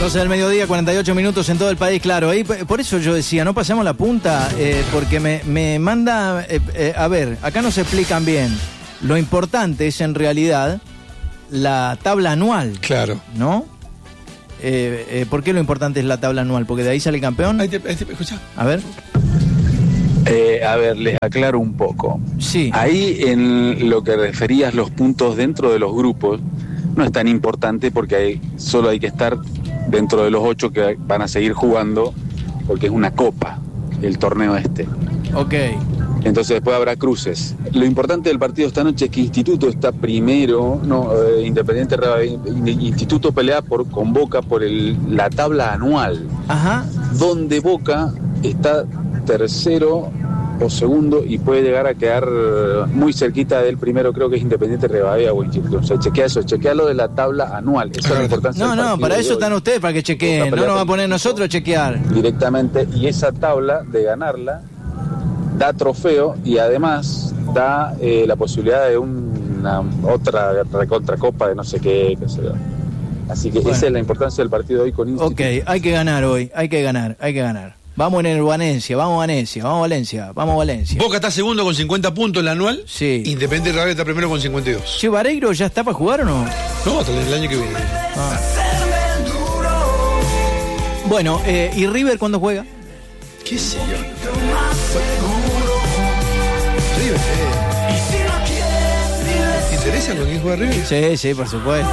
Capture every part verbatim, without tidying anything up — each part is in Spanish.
doce del mediodía, cuarenta y ocho minutos en todo el país, claro. Ahí, por eso yo decía, no pasamos la punta, eh, porque me, me manda... Eh, eh, a ver, acá nos explican bien. Lo importante es en realidad la tabla anual. Claro. ¿No? Eh, eh, ¿Por qué lo importante es la tabla anual? ¿Porque de ahí sale el campeón? Ahí te, ahí te, escucha. A ver. Eh, a ver, les aclaro un poco. Sí. Ahí en lo que referías los puntos dentro de los grupos, no es tan importante porque hay, solo hay que estar dentro de los ocho que van a seguir jugando, porque es una copa el torneo este. Ok. Entonces después habrá cruces. Lo importante del partido esta noche es que Instituto está primero, no, eh, Independiente Instituto pelea por, con Boca por el, la tabla anual. Ajá. Donde Boca está tercero o segundo y puede llegar a quedar muy cerquita del primero, creo que es Independiente Rivadavia o Instituto. O sea, chequea eso, chequea lo de la tabla anual. Esa es la importancia. No, no, para eso están ustedes, para que chequeen. No nos va a poner nosotros a chequear. Directamente, y esa tabla de ganarla da trofeo y además da eh, la posibilidad de una otra recontracopa de no sé qué, qué sé yo. Así que bueno, esa es la importancia del partido de hoy con Instituto. Ok, hay que ganar hoy, hay que ganar, hay que ganar. Vamos en el Valencia, vamos a Valencia, vamos a Valencia, vamos a Valencia. Boca está segundo con cincuenta puntos en la anual. Sí. Independiente Rivadavia está primero con cincuenta y dos. Che, ¿Vareiro ya está para jugar o no? No, hasta el año que viene. Ah. Bueno, eh, ¿y River cuándo juega? ¿Qué sé yo? River, eh. ¿Te interesa con quién juega River? Sí, sí, por supuesto.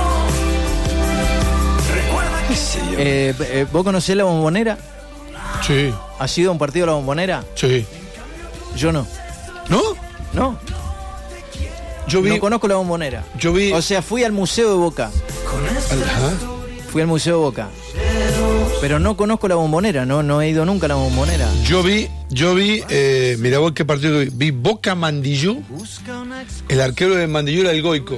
¿Qué sé yo? Eh, eh, ¿Vos conocés la Bombonera? Sí. ¿Has ido a un partido a la Bombonera? Sí. Yo no. ¿No? No. Yo vi... No conozco la Bombonera. Yo vi... O sea, fui al Museo de Boca. Ajá. Fui al Museo de Boca. Pero no conozco la Bombonera, no, no he ido nunca a la Bombonera. Yo vi, yo vi, eh, mira vos qué partido vi. Vi Boca Mandillú. El arquero de Mandillú era el Goico.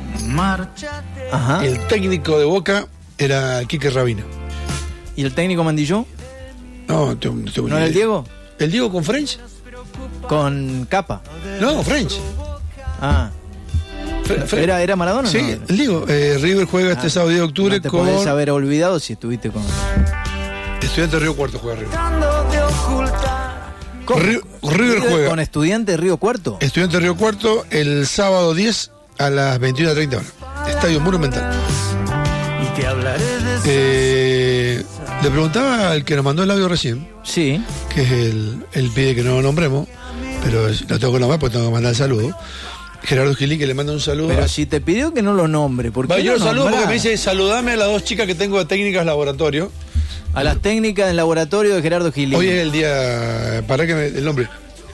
Ajá. El técnico de Boca era Quique Rabina. ¿Y el técnico Mandillú? No, tengo, tengo ¿No era el Diego? ¿El Diego con French? Con Capa. No, French. Ah. Fre Fre ¿Era, ¿Era Maradona? Sí, no? el Diego. Eh, River juega ah, este sábado diez de octubre no te con... podés haber olvidado si estuviste con... Estudiante de Río Cuarto juega River. ¿Cómo? River, River juega. ¿Con Estudiante de Río Cuarto? Estudiante de Río Cuarto el sábado diez a las veintiuna treinta horas. Estadio Monumental. Y te hablaré de... Eh, le preguntaba al que nos mandó el audio recién. Sí. Que es el, el pide que no lo nombremos, pero lo tengo que nombrar porque tengo que mandar el saludo. Gerardo Gilí, que le manda un saludo. Pero a... si te pidió que no lo nombre, ¿por qué? Va, yo lo lo saludo nombrás? porque me dice, saludame a las dos chicas que tengo de técnicas laboratorio. A las técnicas del laboratorio de Gerardo Gilí. Hoy es el día, para que me, el nombre.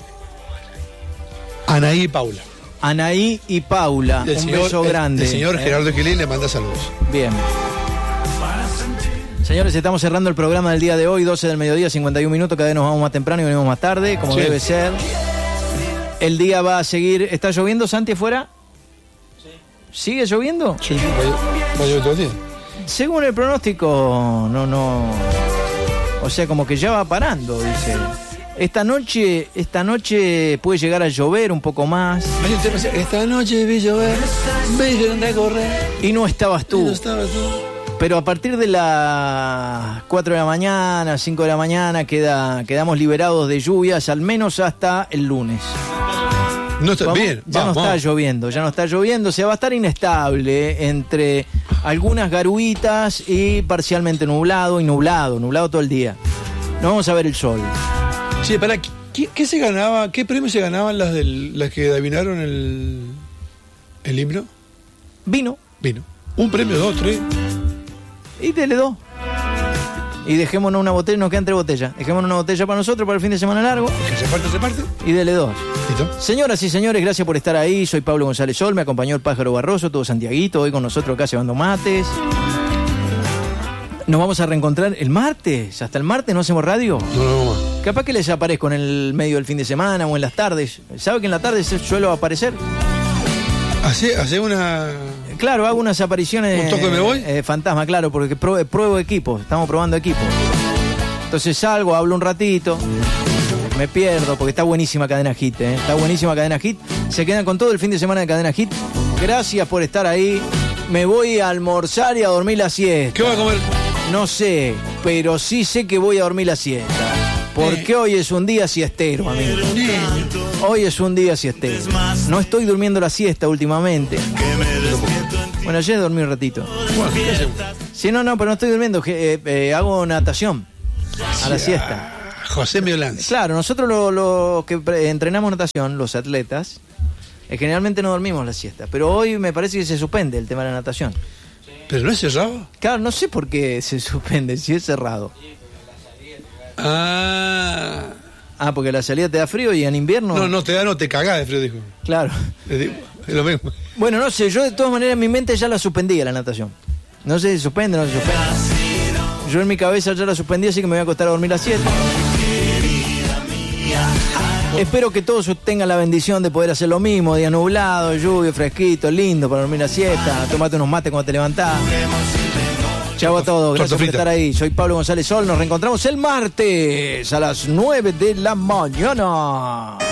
Anaí y Paula. Anaí y Paula, el un señor, beso el, grande. El señor ¿eh? Gerardo Gilí le manda saludos. Bien. Señores, estamos cerrando el programa del día de hoy, doce del mediodía, cincuenta y un minutos, cada vez nos vamos más temprano y venimos más tarde, como sí. debe ser. El día va a seguir... ¿Está lloviendo, Santi, afuera? Sí. ¿Sigue lloviendo? Sí, va a llover todo el día. Según el pronóstico, no, no... O sea, como que ya va parando, dice. Esta noche, esta noche puede llegar a llover un poco más. Esta noche vi llover, vi recorrer. Y no estabas tú. Y no estabas tú. Pero a partir de las cuatro de la mañana, cinco de la mañana, queda, quedamos liberados de lluvias, al menos hasta el lunes. No está vamos, bien. Ya vamos, no está vamos. lloviendo, ya no está lloviendo, o sea, va a estar inestable entre algunas garuitas y parcialmente nublado y nublado, nublado todo el día. No vamos a ver el sol. Sí, para ¿qué, qué se ganaba, qué premios se ganaban las del, las que adivinaron el el himno? Vino. Vino. Un premio, dos, tres. Y dele dos. Y dejémonos una botella, nos quedan tres botellas. Dejémonos una botella para nosotros para el fin de semana largo. Que se parte, se parte. Y dele dos. ¿Listo? Señoras y señores, gracias por estar ahí. Soy Pablo González Sol, me acompañó el Pájaro Barroso, todo Santiaguito, hoy con nosotros acá llevando mates. Nos vamos a reencontrar el martes. Hasta el martes no hacemos radio. No, no, no más. Capaz que les aparezco en el medio del fin de semana o en las tardes. ¿Sabe que en la tarde suelo aparecer? Hace, hace una... Claro, hago unas apariciones... ¿Un toque me voy? Eh, fantasma, claro, porque pruebo, pruebo equipos. Estamos probando equipos. Entonces salgo, hablo un ratito, me pierdo, porque está buenísima Cadena Hit, ¿eh? Está buenísima Cadena Hit. Se quedan con todo el fin de semana de Cadena Hit. Gracias por estar ahí. Me voy a almorzar y a dormir la siesta. ¿Qué va a comer? No sé, pero sí sé que voy a dormir la siesta. Porque hoy es un día siestero, amigo. Hoy es un día siestero. No estoy durmiendo la siesta últimamente. Bueno, ayer dormí un ratito. Sí, no, no, pero no estoy durmiendo. Eh, eh, hago natación a la siesta. José Miolanz. Claro, nosotros los lo que pre- entrenamos natación, los atletas, eh, generalmente no dormimos la siesta. Pero hoy me parece que se suspende el tema de la natación. ¿Pero no es cerrado? Claro, no sé por qué se suspende, si es cerrado. Ah. Ah, porque la salida te da frío y en invierno... No, no te da, no te cagás de frío, dijo. Claro. Es lo mismo. Bueno, no sé, yo de todas maneras en mi mente ya la suspendí la natación. No sé si suspende o no se suspende. Yo en mi cabeza ya la suspendí, así que me voy a acostar a dormir a las siete. Espero que todos tengan la bendición de poder hacer lo mismo, día nublado, lluvia, fresquito, lindo para dormir la siesta, tomate unos mates cuando te levantás. Chau a todos, gracias por estar ahí. Soy Pablo González Sol, nos reencontramos el martes a las nueve de la mañana.